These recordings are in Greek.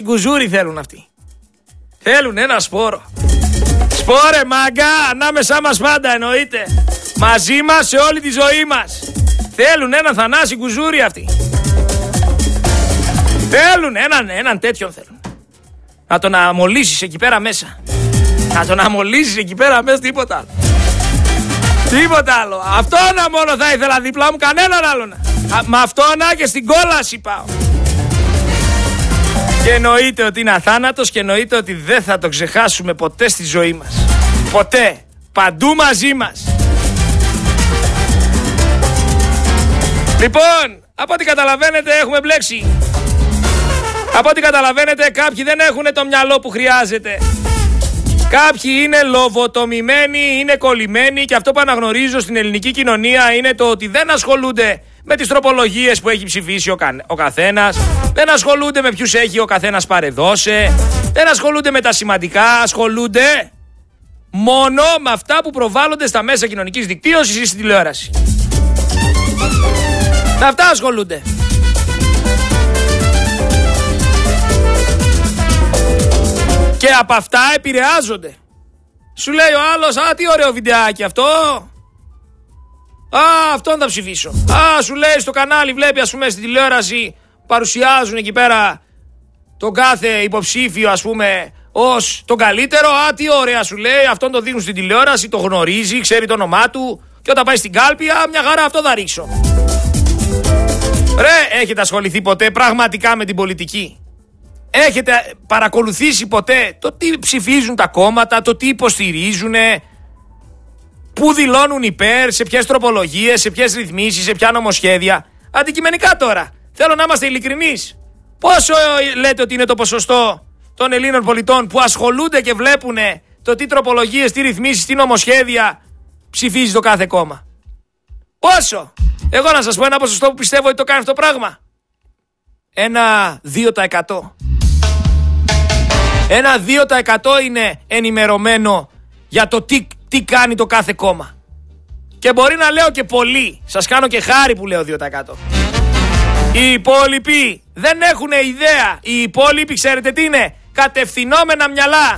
Κουζούρι θέλουν αυτοί. Θέλουν ένα σπόρο. Σπόρε μάγκα, ανάμεσά μας πάντα εννοείται. Μαζί μας σε όλη τη ζωή μας. Θέλουν έναν Θανάση Κουζούρι αυτοί. Θέλουν έναν τέτοιον θέλουν. Να τον αμολύσεις εκεί πέρα μέσα. Να τον αμολύσεις εκεί πέρα μέσα, τίποτα άλλο. Τίποτα άλλο. Αυτόνα μόνο θα ήθελα δίπλα μου, κανέναν άλλον. Με αυτόνα και στην κόλαση πάω. Και εννοείται ότι είναι αθάνατος και εννοείται ότι δεν θα το ξεχάσουμε ποτέ στη ζωή μας. Ποτέ. Παντού μαζί μας. Λοιπόν, από ό,τι καταλαβαίνετε έχουμε μπλέξει. Από ό,τι καταλαβαίνετε κάποιοι δεν έχουν το μυαλό που χρειάζεται. Κάποιοι είναι λοβοτομημένοι, είναι κολλημένοι και αυτό που αναγνωρίζω στην ελληνική κοινωνία είναι το ότι δεν ασχολούνται με τις τροπολογίες που έχει ψηφίσει ο καθένας, δεν ασχολούνται με ποιους έχει ο καθένας παρεδώσει, δεν ασχολούνται με τα σημαντικά, ασχολούνται μόνο με αυτά που προβάλλονται στα μέσα κοινωνικής δικτύωσης ή στην τηλεόραση. Με αυτά ασχολούνται. Και από αυτά επηρεάζονται. Σου λέει ο άλλος, τι ωραίο βιντεάκι αυτό. Αυτόν θα ψηφίσω. Σου λέει στο κανάλι, βλέπει ας πούμε στην τηλεόραση, παρουσιάζουν εκεί πέρα τον κάθε υποψήφιο ας πούμε ως τον καλύτερο. Τι ωραία σου λέει, αυτόν το δίνουν στην τηλεόραση, το γνωρίζει, ξέρει το όνομά του. Και όταν πάει στην κάλπη, μια χαρά αυτό θα ρίξω. Ρε, έχετε ασχοληθεί ποτέ πραγματικά με την πολιτική? Έχετε παρακολουθήσει ποτέ το τι ψηφίζουν τα κόμματα, το τι υποστηρίζουν, πού δηλώνουν υπέρ, σε ποιες τροπολογίες, σε ποιες ρυθμίσεις, σε ποια νομοσχέδια? Αντικειμενικά τώρα, θέλω να είμαστε ειλικρινείς. Πόσο λέτε ότι είναι το ποσοστό των Ελλήνων πολιτών που ασχολούνται και βλέπουν το τι τροπολογίες, τι ρυθμίσεις, τι νομοσχέδια ψηφίζει το κάθε κόμμα? Πόσο? Εγώ να σας πω ένα ποσοστό που πιστεύω ότι το κάνει αυτό το πράγμα. 2%. 2% είναι ενημερωμένο για το τι κάνει το κάθε κόμμα. Και μπορεί να λέω και πολύ. Σας κάνω και χάρη που λέω 2%. Οι υπόλοιποι δεν έχουν ιδέα. Οι υπόλοιποι ξέρετε τι είναι? Κατευθυνόμενα μυαλά.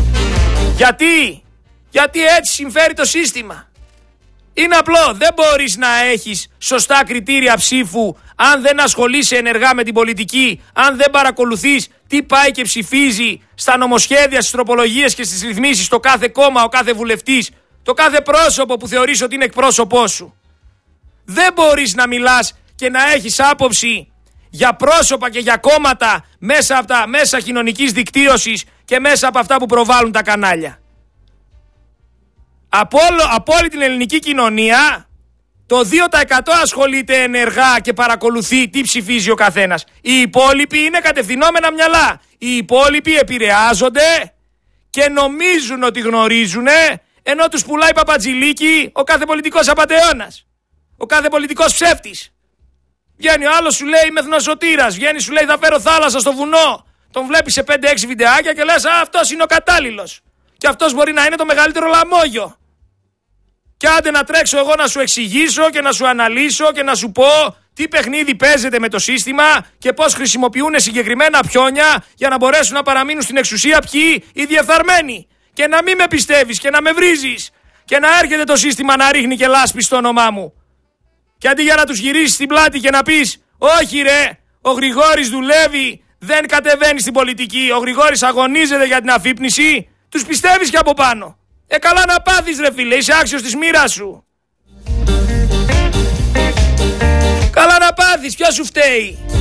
Γιατί έτσι συμφέρει το σύστημα. Είναι απλό. Δεν μπορείς να έχεις σωστά κριτήρια ψήφου αν δεν ασχολείσαι ενεργά με την πολιτική, αν δεν παρακολουθείς τι πάει και ψηφίζει στα νομοσχέδια, στις τροπολογίες και στις ρυθμίσεις το κάθε κόμμα, ο κάθε βουλευτής, το κάθε πρόσωπο που θεωρείς ότι είναι εκπρόσωπό σου. Δεν μπορείς να μιλάς και να έχεις άποψη για πρόσωπα και για κόμματα μέσα από τα μέσα κοινωνικής δικτύωσης και μέσα από αυτά που προβάλλουν τα κανάλια. Από όλη την ελληνική κοινωνία το 2% ασχολείται ενεργά και παρακολουθεί τι ψηφίζει ο καθένας. Οι υπόλοιποι είναι κατευθυνόμενα μυαλά. Οι υπόλοιποι επηρεάζονται και νομίζουν ότι γνωρίζουν, ενώ τους πουλάει παπατζηλίκι ο κάθε πολιτικός απατεώνας, ο κάθε πολιτικός ψεύτης. Βγαίνει ο άλλος, σου λέει είμαι εθνοσωτήρας, βγαίνει σου λέει θα φέρω θάλασσα στο βουνό. Τον βλέπεις σε 5-6 βιντεάκια και λες αυτός είναι ο κατάλληλος. Και αυτός μπορεί να είναι το μεγαλύτερο λαμόγιο. Και άντε να τρέξω εγώ να σου εξηγήσω και να σου αναλύσω και να σου πω τι παιχνίδι παίζεται με το σύστημα και πώς χρησιμοποιούν συγκεκριμένα πιόνια για να μπορέσουν να παραμείνουν στην εξουσία ποιοι οι διεφθαρμένοι. Και να μην με πιστεύεις και να με βρίζεις και να έρχεται το σύστημα να ρίχνει και λάσπη στο όνομά μου. Και αντί για να τους γυρίσεις την πλάτη και να πεις όχι ρε, ο Γρηγόρης δουλεύει, δεν κατεβαίνει στην πολιτική, ο Γρηγόρης αγωνίζεται για την αφύπνιση, τους πιστεύεις και από πάνω. Καλά να πάθεις ρε φίλε, είσαι άξιος της μοίρας σου. Καλά να πάθεις, ποιος σου φταίει?